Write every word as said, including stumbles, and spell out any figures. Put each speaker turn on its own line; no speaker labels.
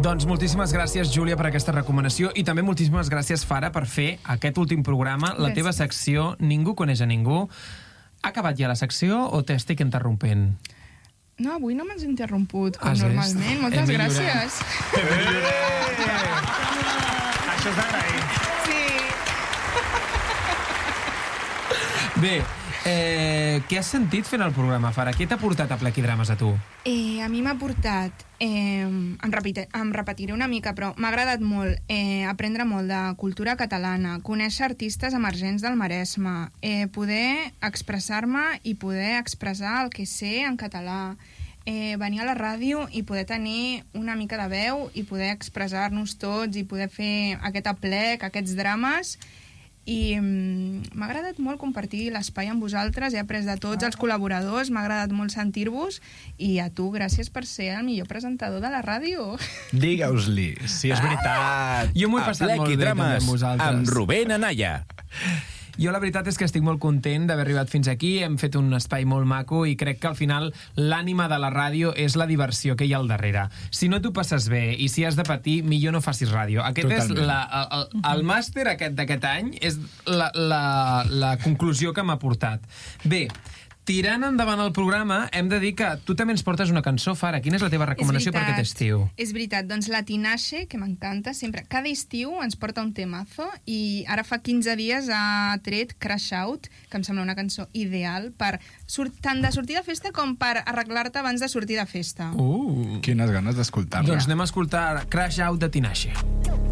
Doncs moltíssimes gràcies, Júlia, per aquesta recomanació i també moltíssimes gràcies, Fara, per fer aquest últim programa, la teva secció Ningú coneix a ningú. Ha acabat ja la secció o t'estic interrompent?
No, avui no m'has interromput, com normalment. Moltes gràcies.
Això és d'agrair.
Sí.
Bé, eh, què has sentit fent el programa, Fara? Què t'ha portat a Plec i Drames a tu?
Eh, a mi m'ha portat... Eh, em, repite, em repetiré una mica, però m'ha agradat molt eh, aprendre molt de cultura catalana, conèixer artistes emergents del Maresme, eh, poder expressar-me i poder expressar el que sé en català, eh, venir a la ràdio i poder tenir una mica de veu i poder expressar-nos tots i poder fer aquest aplec, aquests drames. I mm, m'ha agradat molt compartir l'espai amb vosaltres, he après de tots els col·laboradors, m'ha agradat molt sentir-vos, i a tu, gràcies per ser el millor presentador de la ràdio.
Digueu-li, si és veritat.
Jo m'ho he passat molt bé també amb vosaltres.
Amb Rubén Anaya.
Jo la veritat és que estic molt content d'haver arribat fins aquí, hem fet un espai molt maco i crec que al final l'ànima de la ràdio és la diversió que hi ha al darrere. Si no t'ho passes bé i si has de patir, millor no facis ràdio. Aquest Totalment. és la, el, el màster aquest d'aquest any, és la, la, la conclusió que m'ha portat. Bé, tirant endavant el programa, hem de dir que tu també ens portes una cançó, Fara. Quina és la teva recomanació per aquest estiu?
És veritat, doncs la Tinashe, que m'encanta sempre, cada estiu ens porta un temazo, i ara fa quinze dies ha tret Crash Out, que em sembla una cançó ideal per tant de sortir de festa com per arreglar-te abans de sortir de festa.
Uh.
Quines ganes d'escoltar-la.
Doncs anem a escoltar Crash Out de Tinashe.